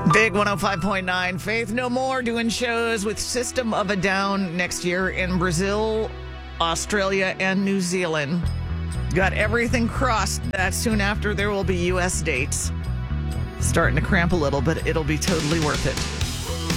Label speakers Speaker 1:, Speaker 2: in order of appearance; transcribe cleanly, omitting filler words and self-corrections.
Speaker 1: Big 105.9. Faith No More doing shows with System of a Down next year in Brazil, Australia, and New Zealand. Got everything crossed that soon after there will be U.S. dates. Starting to cramp a little, but it'll be totally worth it.